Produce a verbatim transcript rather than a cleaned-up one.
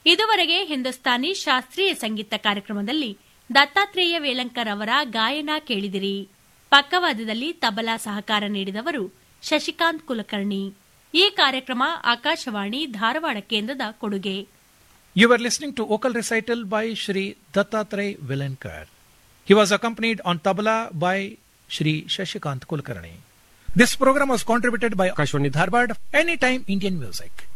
ಇದುವರೆಗೆ ಹಿಂದೂಸ್ತಾನಿ ಶಾಸ್ತ್ರೀಯ ಸಂಗೀತ ಕಾರ್ಯಕ್ರಮದಲ್ಲಿ ದತ್ತಾತ್ರೇಯ ವೇಲಂಕರ್ ಅವರ ಗಾಯನ ಕೇಳಿದಿರಿ. ಪಕ್ಕವಾದ್ಯದಲ್ಲಿ ತಬಲಾ ಸಹಕಾರ ನೀಡಿದವರು ಶಶಿಕಾಂತ್ ಕುಲಕರ್ಣಿ. ಈ ಕಾರ್ಯಕ್ರಮ ಆಕಾಶವಾಣಿ ಧಾರವಾಡ ಕೇಂದ್ರದ ಕೊಡುಗೆ. You were listening to vocal recital by Shri Dattatreya Velankar. He was accompanied on tabla by Shri Shashikant Kulkarni. This program was contributed by Akashwani Dharwad, Anytime Indian Music.